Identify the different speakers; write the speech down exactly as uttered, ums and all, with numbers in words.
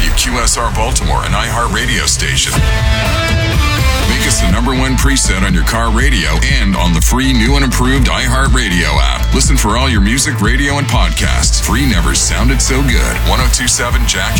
Speaker 1: W Q S R Baltimore, an iHeartRadio station. Make us the number one preset on your car radio and on the free new and improved iHeartRadio app. Listen for all your music, radio, and podcasts. Free never sounded so good. ten twenty-seven Jack